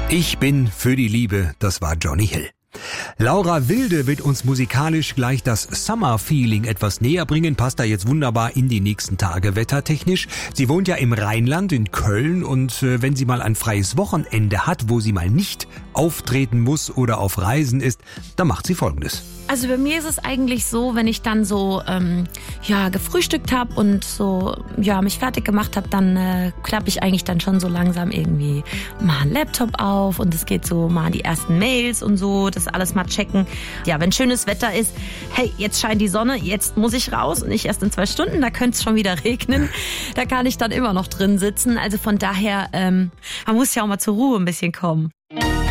Ich bin für die Liebe, das war Johnny Hill. Laura Wilde wird uns musikalisch gleich das Summer-Feeling etwas näher bringen, passt da jetzt wunderbar in die nächsten Tage wettertechnisch. Sie wohnt ja im Rheinland in Köln und wenn sie mal ein freies Wochenende hat, wo sie mal nicht auftreten muss oder auf Reisen ist, dann macht sie Folgendes. Also bei mir ist es eigentlich so, wenn ich dann so gefrühstückt habe und so mich fertig gemacht habe, dann klappe ich eigentlich dann schon so langsam irgendwie mal einen Laptop auf und es geht so mal die ersten Mails und so, das alles mal checken. Ja, wenn schönes Wetter ist, hey, jetzt scheint die Sonne, jetzt muss ich raus und nicht erst in 2 Stunden, da könnte es schon wieder regnen. Da kann ich dann immer noch drin sitzen. Also von daher, man muss ja auch mal zur Ruhe ein bisschen kommen.